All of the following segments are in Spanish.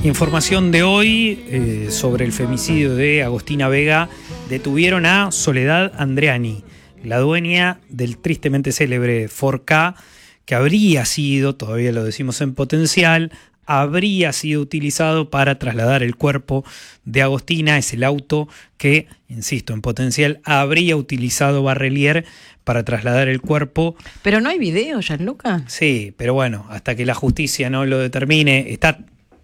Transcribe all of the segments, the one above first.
Información de hoy sobre el femicidio de Agostina Vega. Detuvieron a Soledad Andreani, la dueña del tristemente célebre Ford Ka, que habría sido, todavía lo decimos en potencial, habría sido utilizado para trasladar el cuerpo de Agostina. Es el auto que, insisto, en potencial habría utilizado Barrelier para trasladar el cuerpo. Pero no hay video, Gianluca. Sí, pero bueno, hasta que la justicia no lo determine, está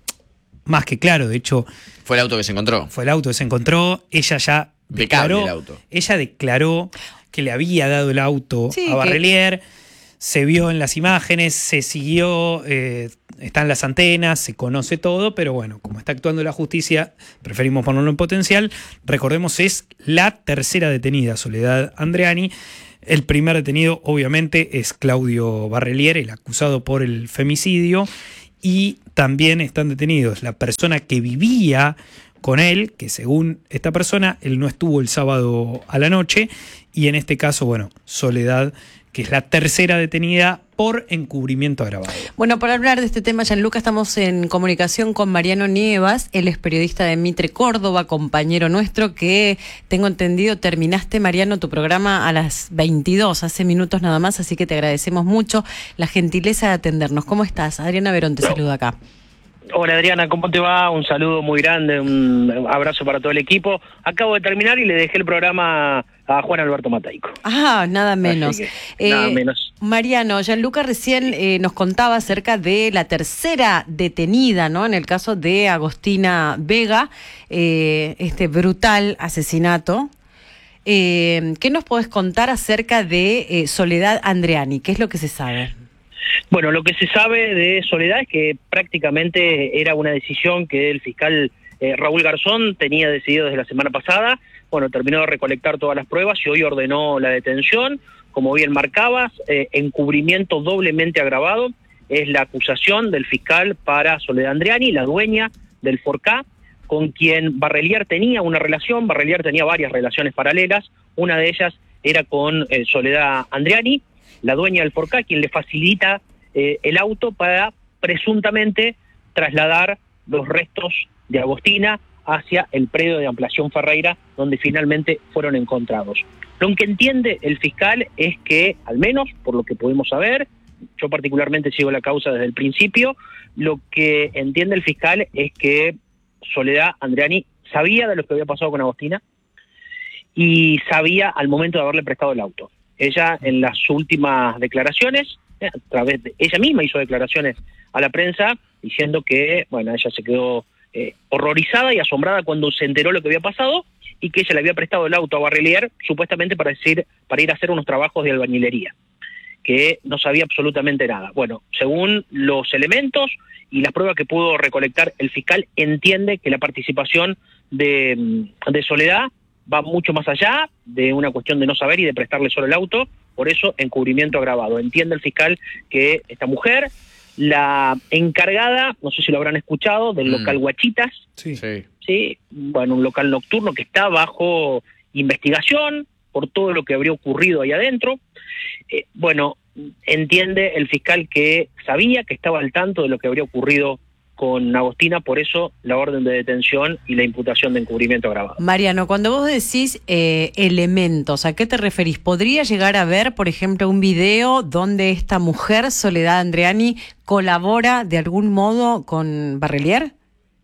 más que claro. De hecho, fue el auto que se encontró. Fue el auto que se encontró. Ella ya declaró, el auto. Ella declaró que le había dado el auto a Barrelier. Se vio en las imágenes, se siguió, están las antenas, se conoce todo, pero bueno, como está actuando la justicia, preferimos ponerlo en potencial. Recordemos, es la tercera detenida, Soledad Andreani. El primer detenido, obviamente, es Claudio Barrelier, el acusado por el femicidio. Y también están detenidos la persona que vivía con él, que según esta persona, él no estuvo el sábado a la noche. Y en este caso, bueno, Soledad, que es la tercera detenida por encubrimiento agravado. Bueno, para hablar de este tema, Gianluca, estamos en comunicación con Mariano Nievas. Él es periodista de Mitre Córdoba, compañero nuestro, que tengo entendido terminaste, Mariano, tu programa a las 22, hace minutos nada más, así que te agradecemos mucho la gentileza de atendernos. ¿Cómo estás? Adriana Verón te saluda acá. Hola Adriana, ¿cómo te va? Un saludo muy grande, un abrazo para todo el equipo. Acabo de terminar y le dejé el programa a Juan Alberto Mateico. Ah, nada menos. Nada menos. Mariano, Gianluca recién nos contaba acerca de la tercera detenida, ¿no? En el caso de Agostina Vega, este brutal asesinato. ¿Qué nos podés contar acerca de Soledad Andreani? ¿Qué es lo que se sabe? Bueno, lo que se sabe de Soledad es que prácticamente era una decisión que el fiscal Raúl Garzón tenía decidido desde la semana pasada. Bueno, terminó de recolectar todas las pruebas y hoy ordenó la detención. Como bien marcabas, encubrimiento doblemente agravado es la acusación del fiscal para Soledad Andreani, la dueña del Ford Ka, con quien Barrelier tenía una relación. Barrelier tenía varias relaciones paralelas. Una de ellas era con Soledad Andreani, la dueña del Ford Ka, quien le facilita el auto para presuntamente trasladar los restos de Agostina hacia el predio de Ampliación Ferreira, donde finalmente fueron encontrados. Lo que entiende el fiscal es que, al menos por lo que pudimos saber, yo particularmente sigo la causa desde el principio, lo que entiende el fiscal es que Soledad Andreani sabía de lo que había pasado con Agostina y sabía al momento de haberle prestado el auto. Ella, en las últimas declaraciones, a través de ella misma hizo declaraciones a la prensa diciendo que, bueno, ella se quedó horrorizada y asombrada cuando se enteró lo que había pasado y que ella le había prestado el auto a Barrelier supuestamente para ir a hacer unos trabajos de albañilería, que no sabía absolutamente nada. Bueno, según los elementos y las pruebas que pudo recolectar el fiscal, entiende que la participación de Soledad va mucho más allá de una cuestión de no saber y de prestarle solo el auto. Por eso, encubrimiento agravado. Entiende el fiscal que esta mujer, la encargada, no sé si lo habrán escuchado, del local Guachitas, sí, bueno, un local nocturno que está bajo investigación por todo lo que habría ocurrido ahí adentro. Bueno, entiende el fiscal que sabía, que estaba al tanto de lo que habría ocurrido con Agostina, por eso la orden de detención y la imputación de encubrimiento agravado. Mariano, cuando vos decís elementos, ¿a qué te referís? ¿Podría llegar a ver, por ejemplo, un video donde esta mujer, Soledad Andreani, colabora de algún modo con Barrelier?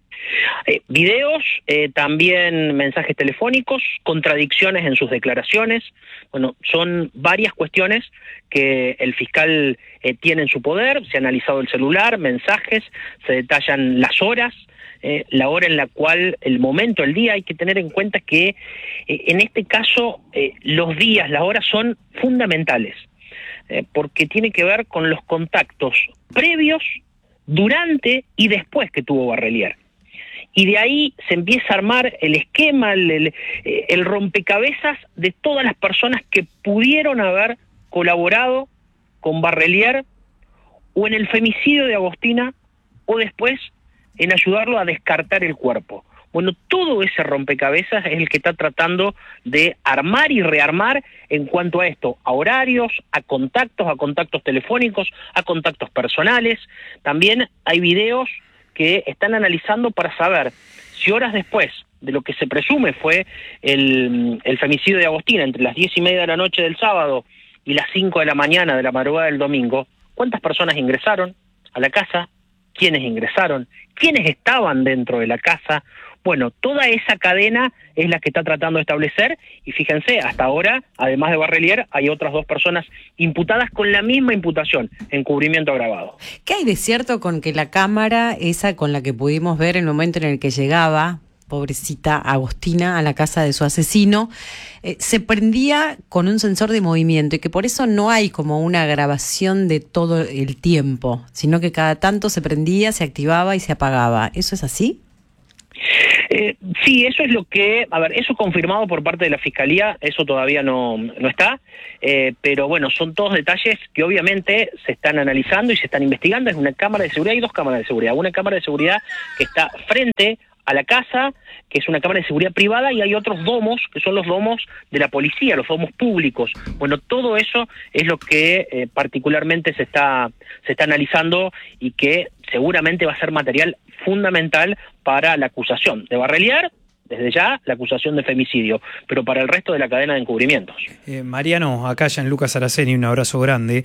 Videos, también mensajes telefónicos, contradicciones en sus declaraciones. Bueno, son varias cuestiones que el fiscal tiene en su poder. Se ha analizado el celular, mensajes, se detallan las horas, la hora en la cual, el momento, el día. Hay que tener en cuenta que en este caso los días, las horas son fundamentales, porque tiene que ver con los contactos previos, durante y después que tuvo Barrelier. Y de ahí se empieza a armar el esquema, el rompecabezas de todas las personas que pudieron haber colaborado con Barrelier o en el femicidio de Agostina o después en ayudarlo a descartar el cuerpo. Bueno, todo ese rompecabezas es el que está tratando de armar y rearmar en cuanto a esto, a horarios, a contactos telefónicos, a contactos personales. También hay videos que están analizando para saber si horas después de lo que se presume fue el femicidio de Agostina, entre las 10:30 de la noche del sábado y las 5 de la mañana de la madrugada del domingo, ¿cuántas personas ingresaron a la casa? ¿Quiénes ingresaron? ¿Quiénes estaban dentro de la casa? Bueno, toda esa cadena es la que está tratando de establecer, y fíjense, hasta ahora, además de Barrelier, hay otras 2 personas imputadas con la misma imputación, encubrimiento agravado. ¿Qué hay de cierto con que la cámara, esa con la que pudimos ver el momento en el que llegaba, pobrecita Agostina, a la casa de su asesino, se prendía con un sensor de movimiento y que por eso no hay como una grabación de todo el tiempo, sino que cada tanto se prendía, se activaba y se apagaba? ¿Eso es así? Sí, eso es lo que, eso confirmado por parte de la Fiscalía, eso todavía no está, pero bueno, son todos detalles que obviamente se están analizando y se están investigando. Es una cámara de seguridad, hay 2 cámaras de seguridad, una cámara de seguridad que está frente a la casa, que es una cámara de seguridad privada, y hay otros domos, que son los domos de la policía, los domos públicos. Bueno, todo eso es lo que particularmente se está analizando, y que seguramente va a ser material fundamental para la acusación de Barrelier, desde ya la acusación de femicidio, pero para el resto de la cadena de encubrimientos. Mariano, acá Gianluca Saraceni, un abrazo grande.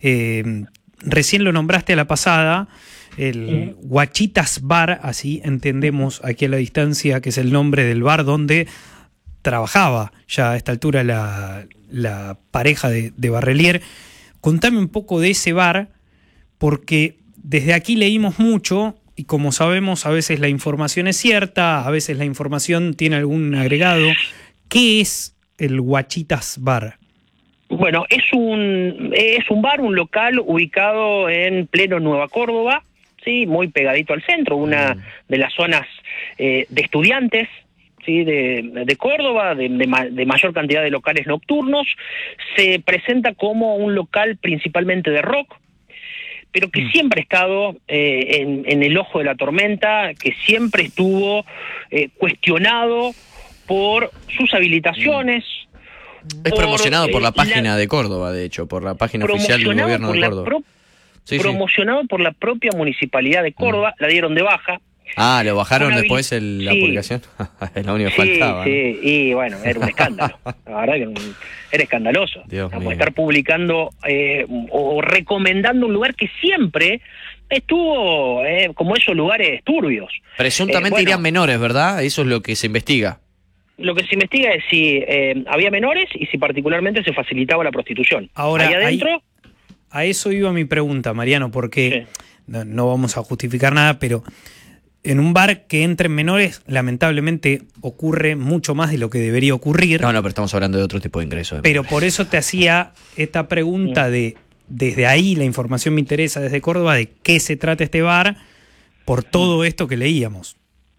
Recién lo nombraste a la pasada, el Guachitas Bar, así entendemos aquí a la distancia, que es el nombre del bar donde trabajaba ya a esta altura la pareja de Barrelier. Contame un poco de ese bar, porque desde aquí leímos mucho, y como sabemos, a veces la información es cierta, a veces la información tiene algún agregado. ¿Qué es el Guachitas Bar? Bueno, es un bar, un local ubicado en pleno Nueva Córdoba, sí, muy pegadito al centro, una de las zonas de estudiantes, sí, de Córdoba, de mayor cantidad de locales nocturnos. Se presenta como un local principalmente de rock, pero que siempre ha estado en el ojo de la tormenta, que siempre estuvo cuestionado por sus habilitaciones. Es promocionado por la página de Córdoba, de hecho, por la página oficial del gobierno de Córdoba. Promocionado por la propia municipalidad de Córdoba, la dieron de baja. Ah, ¿lo bajaron después la publicación? Es lo único que faltaba. Sí, y bueno, era un escándalo. La verdad que era escandaloso. Estar publicando o recomendando un lugar que siempre estuvo como esos lugares turbios. Presuntamente irían menores, ¿verdad? Eso es lo que se investiga. Lo que se investiga es si había menores y si particularmente se facilitaba la prostitución. Ahora, ahí adentro... A eso iba mi pregunta, Mariano, porque no vamos a justificar nada, pero en un bar que entren menores, lamentablemente ocurre mucho más de lo que debería ocurrir. No, pero estamos hablando de otro tipo de ingresos. Pero por eso te hacía esta pregunta desde ahí la información me interesa, desde Córdoba, de qué se trata este bar, por todo esto que leíamos.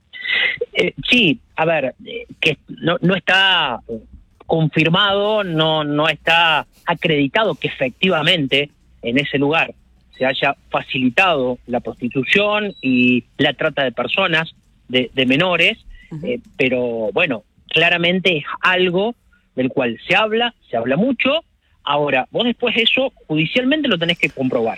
Sí, a ver, que no está confirmado, no está acreditado que efectivamente en ese lugar se haya facilitado la prostitución y la trata de personas, de menores, pero bueno, claramente es algo del cual se habla mucho. Ahora, vos después eso judicialmente lo tenés que comprobar.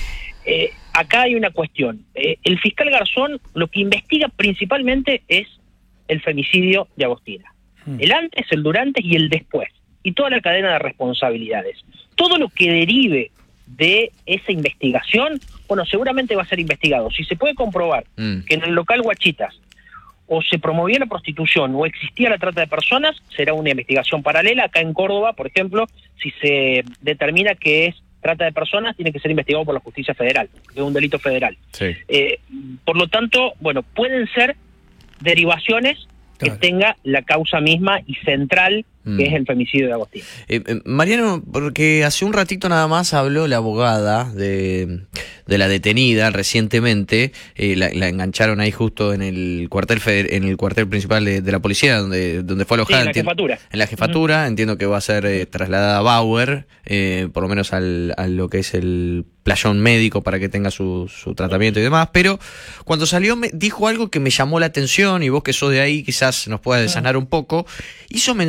Acá hay una cuestión. El fiscal Garzón lo que investiga principalmente es el femicidio de Agostina. El antes, el durante y el después. Y toda la cadena de responsabilidades. Todo lo que derive de esa investigación, bueno, seguramente va a ser investigado. Si se puede comprobar que en el local Guachitas o se promovía la prostitución o existía la trata de personas, será una investigación paralela. Acá en Córdoba, por ejemplo, si se determina que es trata de personas, tiene que ser investigado por la justicia federal, que es un delito federal. Sí. Por lo tanto, bueno, pueden ser derivaciones que tenga la causa misma y central, que es el femicidio de Agostina. Mariano, porque hace un ratito nada más habló la abogada de la detenida recientemente, la engancharon ahí justo en el cuartel principal de la policía, donde fue alojada. Sí, en la jefatura. En la jefatura, entiendo que va a ser trasladada a Bauer, por lo menos a lo que es el playón médico para que tenga su tratamiento y demás, pero cuando salió dijo algo que me llamó la atención, y vos que sos de ahí quizás nos puedas desanar un poco. Hizo mención a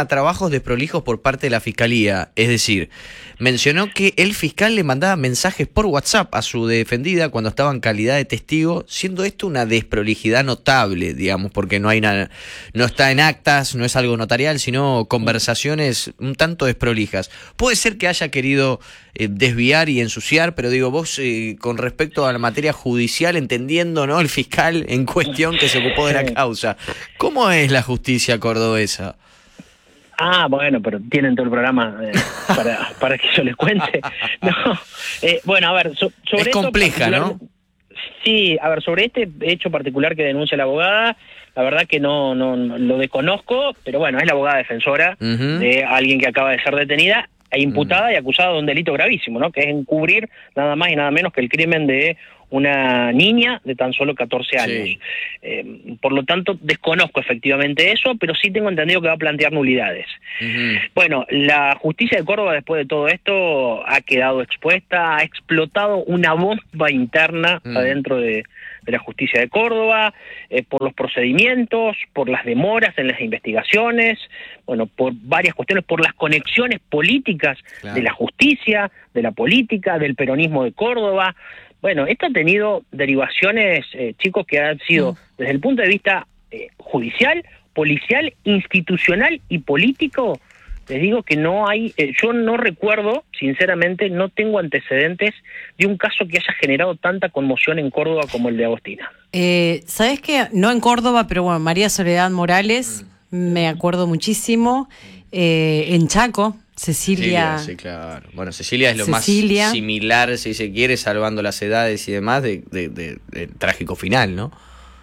a trabajos desprolijos por parte de la Fiscalía. Es decir, mencionó que el fiscal le mandaba mensajes por WhatsApp a su defendida cuando estaba en calidad de testigo, siendo esto una desprolijidad notable, digamos, porque no está en actas, no es algo notarial, sino conversaciones un tanto desprolijas. Puede ser que haya querido desviar y ensuciar, pero digo, vos con respecto a la materia judicial, entendiendo, ¿no?, el fiscal en cuestión que se ocupó de la causa, ¿cómo es la justicia cordobesa? Bueno, pero tienen todo el programa para que yo les cuente. No, bueno, a ver, sobre es compleja, ¿no? Sí, a ver, sobre este hecho particular que denuncia la abogada, la verdad que no lo desconozco, pero bueno, es la abogada defensora de alguien que acaba de ser detenida e imputada y acusada de un delito gravísimo, ¿no? Que es encubrir nada más y nada menos que el crimen de una niña de tan solo 14 años. Sí. Por lo tanto, desconozco efectivamente eso, pero sí tengo entendido que va a plantear nulidades. Bueno, la justicia de Córdoba, después de todo esto, ha quedado expuesta, ha explotado una bomba interna adentro de la justicia de Córdoba, por los procedimientos, por las demoras en las investigaciones, bueno, por varias cuestiones, por las conexiones políticas de la justicia, de la política, del peronismo de Córdoba. Bueno, esto ha tenido derivaciones, chicos, que han sido desde el punto de vista judicial, policial, institucional y político. Les digo que no hay, yo no recuerdo, sinceramente, no tengo antecedentes de un caso que haya generado tanta conmoción en Córdoba como el de Agostina. ¿Sabés qué? No en Córdoba, pero bueno, María Soledad Morales, me acuerdo muchísimo. En Chaco, Cecilia. Sí, claro. Bueno, Cecilia es lo más similar, si se quiere, salvando las edades y demás, del trágico final, ¿no?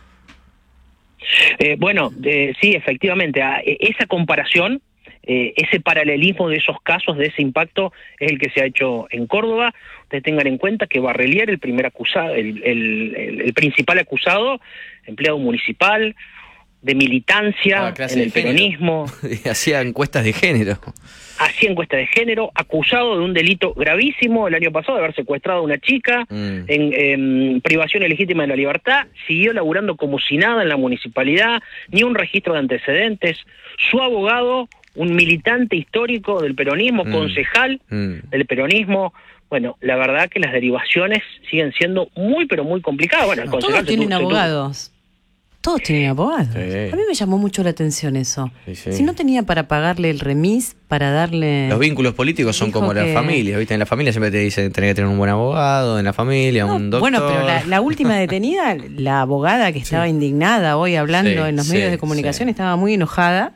Bueno, sí, efectivamente, esa comparación, ese paralelismo de esos casos, de ese impacto, es el que se ha hecho en Córdoba. Ustedes tengan en cuenta que Barrelier, el primer acusado, el principal acusado, empleado municipal, de militancia en el peronismo. Hacía encuestas de género. Hacía encuestas de género, acusado de un delito gravísimo el año pasado, de haber secuestrado a una chica en privación ilegítima de la libertad. Siguió laburando como si nada en la municipalidad, ni un registro de antecedentes. Su abogado, un militante histórico del peronismo, concejal del peronismo. Bueno, la verdad que las derivaciones siguen siendo muy, pero muy complicadas. Bueno, el concejal todos tienen abogados. Todos tienen abogados. Sí. A mí me llamó mucho la atención eso. Sí. Si no tenía para pagarle el remis, para darle... Los vínculos políticos son como las familias, ¿viste? En la familia siempre te dicen tenés que tener un buen abogado, en la familia, un doctor... Bueno, pero la última detenida, la abogada que estaba indignada hoy hablando en los medios de comunicación, estaba muy enojada.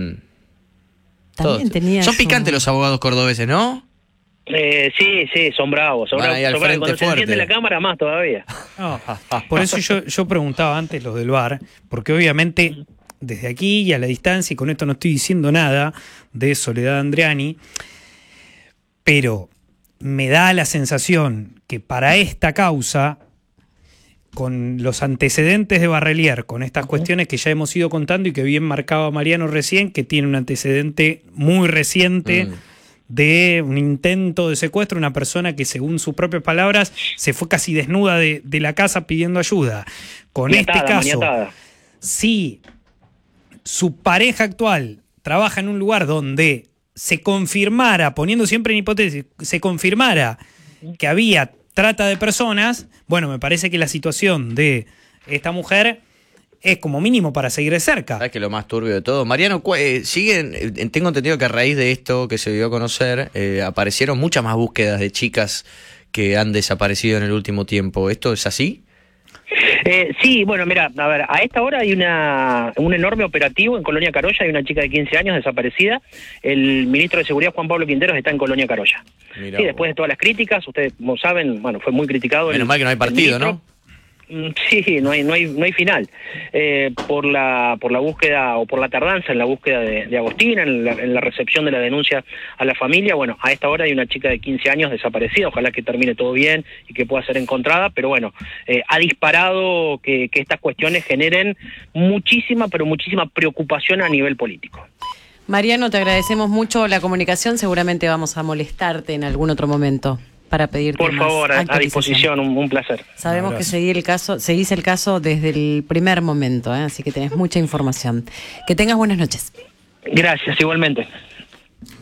También tenía... Son picantes los abogados cordobeses, ¿no? Sí, son bravos. Cuando se enciende la cámara, más todavía. No, por eso yo preguntaba antes lo del VAR, porque obviamente desde aquí y a la distancia, y con esto no estoy diciendo nada de Soledad Andriani, pero me da la sensación que para esta causa, con los antecedentes de Barrelier, con estas cuestiones que ya hemos ido contando y que bien marcaba Mariano recién, que tiene un antecedente muy reciente de un intento de secuestro, una persona que según sus propias palabras se fue casi desnuda de la casa pidiendo ayuda. Con maniatada, este caso, si su pareja actual trabaja en un lugar donde se confirmara, poniendo siempre en hipótesis, se confirmara que había trata de personas, bueno, me parece que la situación de esta mujer es como mínimo para seguir de cerca. ¿Sabes que lo más turbio de todo? Mariano, tengo entendido que a raíz de esto que se dio a conocer, aparecieron muchas más búsquedas de chicas que han desaparecido en el último tiempo. ¿Esto es así? Sí, bueno, mira, a ver, a esta hora hay un enorme operativo en Colonia Carolla, hay una chica de 15 años desaparecida. El ministro de Seguridad, Juan Pablo Quinteros, está en Colonia Carolla. Mirá, sí, después de todas las críticas, ustedes como saben, bueno, fue muy criticado. Menos mal que no hay partido, ¿no? Sí, no hay final. Por la búsqueda o por la tardanza en la búsqueda de Agostina, en la recepción de la denuncia a la familia. Bueno, a esta hora hay una chica de 15 años desaparecida, ojalá que termine todo bien y que pueda ser encontrada, pero bueno, ha disparado que estas cuestiones generen muchísima, pero muchísima preocupación a nivel político. Mariano, te agradecemos mucho la comunicación, seguramente vamos a molestarte en algún otro momento para pedirte por favor, a disposición, un placer. Sabemos que seguís el caso desde el primer momento, así que tenés mucha información. Que tengas buenas noches. Gracias, igualmente.